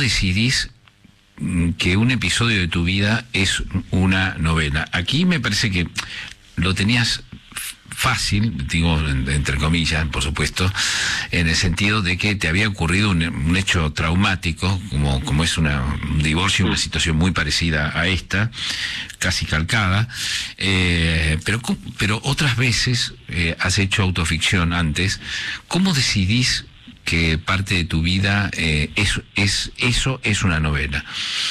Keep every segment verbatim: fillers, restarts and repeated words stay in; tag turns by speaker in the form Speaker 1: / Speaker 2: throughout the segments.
Speaker 1: decidís que un episodio de tu vida es una novela? Aquí me parece que lo tenías fácil, digo entre comillas, por supuesto, en el sentido de que te había ocurrido un, un hecho traumático, como, como es una, un divorcio, una situación muy parecida a esta, casi calcada, eh, pero, pero otras veces eh, has hecho autoficción antes. ¿Cómo decidís que parte de tu vida eh, es, es, eso es una novela?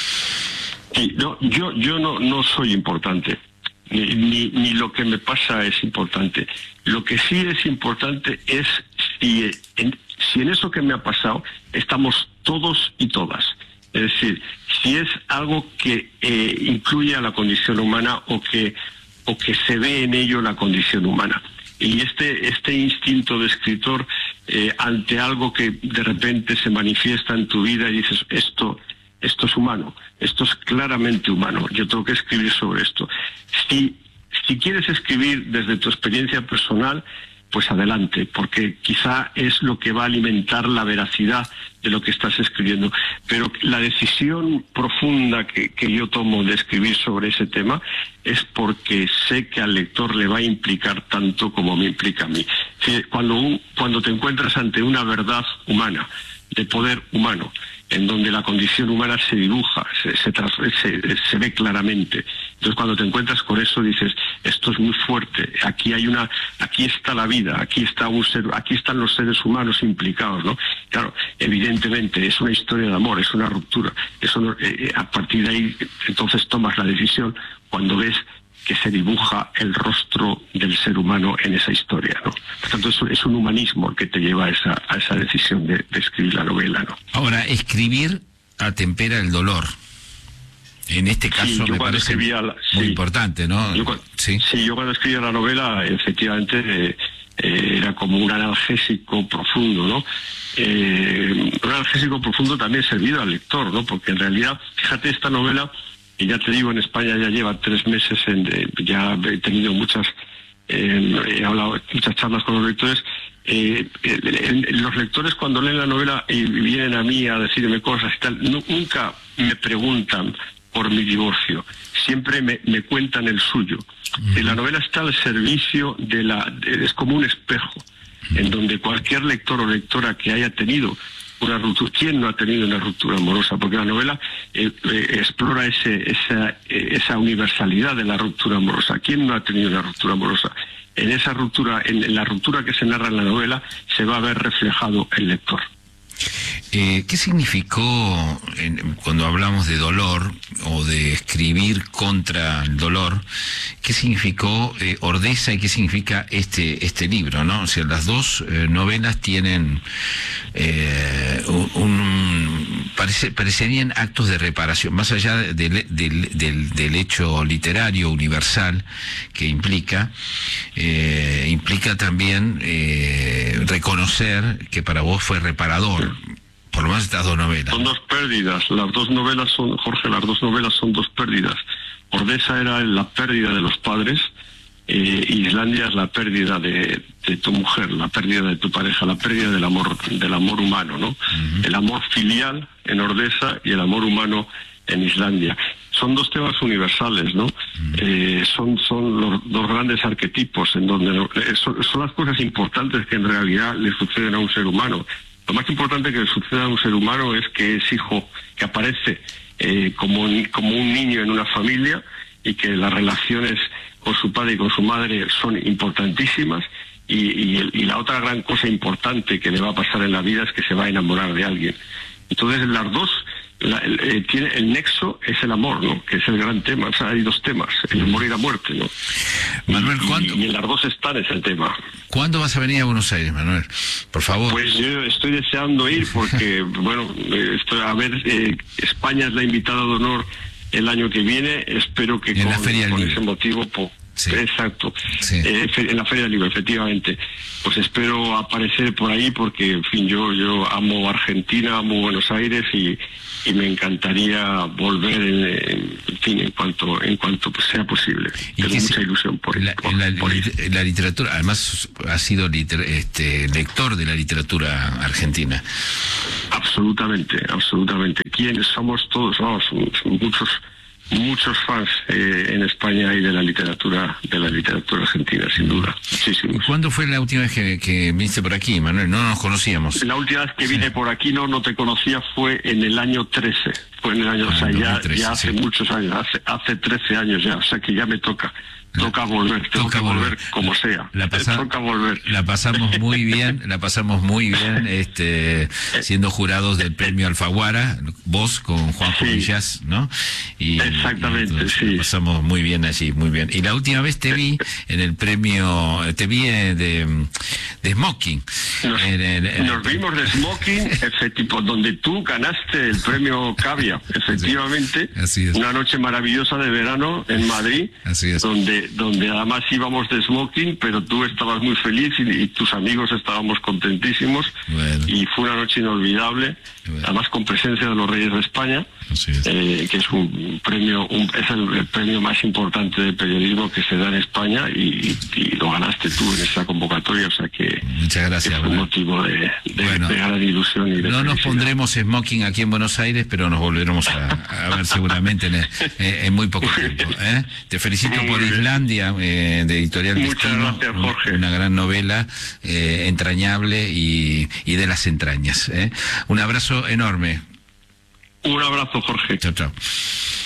Speaker 2: Sí, no, yo, yo no, no soy importante. Ni, ni, ni lo que me pasa es importante. Lo que sí es importante es si en, si en eso que me ha pasado estamos todos y todas. Es decir, si es algo que eh, incluye a la condición humana o que, o que se ve en ello la condición humana. Y este, este instinto de escritor eh, ante algo que de repente se manifiesta en tu vida y dices, esto... esto es humano, esto es claramente humano, yo tengo que escribir sobre esto. Si, si quieres escribir desde tu experiencia personal, pues adelante, porque quizá es lo que va a alimentar la veracidad de lo que estás escribiendo. Pero la decisión profunda que, que yo tomo de escribir sobre ese tema es porque sé que al lector le va a implicar tanto como me implica a mí. Cuando, un, cuando te encuentras ante una verdad humana, de poder humano, en donde la condición humana se dibuja, se, se, se, se ve claramente. Entonces, cuando te encuentras con eso, dices, esto es muy fuerte, aquí hay una, aquí está la vida, aquí está un ser, aquí están los seres humanos implicados, ¿no? Claro, evidentemente, es una historia de amor, es una ruptura. Eso no, eh, a partir de ahí, entonces tomas la decisión cuando ves que se dibuja el rostro del ser humano en esa historia, ¿no? Por tanto, es, es un humanismo el que te lleva a esa, a esa decisión de, de escribir la novela, ¿no?
Speaker 1: Ahora, escribir atempera el dolor. En este caso
Speaker 2: sí,
Speaker 1: me parece la, muy sí, importante, ¿no?
Speaker 2: Yo, sí. sí, yo cuando escribía la novela, efectivamente, eh, eh, era como un analgésico profundo, ¿no? Eh, un analgésico profundo también servido al lector, ¿no? Porque en realidad, fíjate, esta novela... y ya te digo, en España ya lleva tres meses, en, ya he tenido muchas, eh, he hablado muchas charlas con los lectores. Eh, eh, los lectores cuando leen la novela y vienen a mí a decirme cosas y tal, no, nunca me preguntan por mi divorcio, siempre me, me cuentan el suyo. Uh-huh. La novela está al servicio de la, de, es como un espejo, uh-huh, en donde cualquier lector o lectora que haya tenido una ruptura, ¿quién no ha tenido una ruptura amorosa? Porque la novela eh, eh, explora ese, esa, eh, esa universalidad de la ruptura amorosa. ¿Quién no ha tenido una ruptura amorosa? En esa ruptura, en, en la ruptura que se narra en la novela, se va a ver reflejado el lector.
Speaker 1: Eh, ¿Qué significó, en, cuando hablamos de dolor o de escribir contra el dolor, qué significó eh, Ordesa y qué significa este este libro, ¿no? O sea, las dos eh, novelas tienen eh, un, un parece, parecerían actos de reparación, más allá del, del, del, del hecho literario universal que implica, eh, implica también eh, reconocer que para vos fue reparador. Por lo menos estas dos novelas.
Speaker 2: Son dos pérdidas. Las dos novelas son, Jorge, las dos novelas son dos pérdidas. Ordesa era la pérdida de los padres, eh, y Islandia es la pérdida de, de tu mujer, la pérdida de tu pareja, la pérdida del amor, del amor humano, ¿no? Uh-huh. El amor filial en Ordesa y el amor humano en Islandia. Son dos temas universales, ¿no? Uh-huh. Eh, son, son los dos grandes arquetipos en donde eh, son, son las cosas importantes que en realidad le suceden a un ser humano. Lo más importante que le sucede a un ser humano es que es hijo, que aparece eh, como, como un niño en una familia y que las relaciones con su padre y con su madre son importantísimas y, y, y la otra gran cosa importante que le va a pasar en la vida es que se va a enamorar de alguien. Entonces las dos, la, el, el, tiene, el nexo es el amor, ¿no? Que es el gran tema. O sea, hay dos temas, el amor y la muerte, ¿no?
Speaker 1: Manuel,
Speaker 2: y,
Speaker 1: ¿cuándo?
Speaker 2: Y en las dos están es el tema.
Speaker 1: ¿Cuándo vas a venir a Buenos Aires, Manuel? Por favor.
Speaker 2: Pues yo estoy deseando ir porque, bueno, estoy a ver, eh, España es la invitada de honor el año que viene. Espero que
Speaker 1: en
Speaker 2: con,
Speaker 1: la Feria
Speaker 2: con
Speaker 1: del
Speaker 2: ese motivo... Po,
Speaker 1: sí.
Speaker 2: Exacto.
Speaker 1: Sí.
Speaker 2: Eh, en la Feria del Libro, efectivamente. Pues espero aparecer por ahí porque, en fin, yo yo amo Argentina, amo Buenos Aires y, y me encantaría volver, en, en, en fin, en cuanto en cuanto sea posible. Tengo mucha ilusión por,
Speaker 1: la,
Speaker 2: por,
Speaker 1: la,
Speaker 2: por ir.
Speaker 1: La literatura, además, ha sido liter, este, lector de la literatura argentina.
Speaker 2: Absolutamente, absolutamente. quién somos todos, vamos, muchos muchos fans eh, en España y de la literatura de la literatura argentina, sin duda. Muchísimos.
Speaker 1: ¿Cuándo fue la última vez que, que viniste por aquí, Manuel? No nos conocíamos.
Speaker 2: La última vez que vine sí. por aquí, no no te conocía, fue en el año trece. Fue en el año, ah, o sea, ya, trece, ya hace sí. muchos años, hace, hace trece años ya, o sea que ya me toca. Toca volver, tengo toca que volver, volver como sea.
Speaker 1: La pasa,
Speaker 2: toca volver.
Speaker 1: La pasamos muy bien, la pasamos muy bien, este, siendo jurados del premio Alfaguara, vos con Juanjo sí. Villás, ¿no? Y,
Speaker 2: Exactamente, y entonces, sí.
Speaker 1: La pasamos muy bien allí, muy bien. Y la última vez te vi en el premio, te vi de, de Smoking.
Speaker 2: Nos, en el, en nos el, vimos de Smoking, ese tipo, donde tú ganaste el premio Cavia, efectivamente.
Speaker 1: Así es.
Speaker 2: Una noche maravillosa de verano en Madrid.
Speaker 1: Así es.
Speaker 2: Donde donde además íbamos de smoking, pero tú estabas muy feliz y, y tus amigos estábamos contentísimos. Bueno. Y fue una noche inolvidable, bueno. además con presencia de los Reyes de España,
Speaker 1: es. eh,
Speaker 2: que es un premio, un, es el, el premio más importante de periodismo que se da en España y, y, y lo ganaste tú en esa convocatoria, o sea que,
Speaker 1: muchas gracias,
Speaker 2: que fue un motivo de, de, bueno, de gran ilusión y de
Speaker 1: no
Speaker 2: felicidad.
Speaker 1: Nos pondremos smoking aquí en Buenos Aires, pero nos volveremos a, a ver seguramente en, en muy poco tiempo. ¿eh? Te felicito muy por bien. Islandia, eh, de Editorial
Speaker 2: Muchas
Speaker 1: Destino,
Speaker 2: gracias, Jorge.
Speaker 1: Una gran novela, eh, entrañable y, y de las entrañas. ¿eh? Un abrazo enorme.
Speaker 2: Un abrazo, Jorge.
Speaker 1: Chao, chao.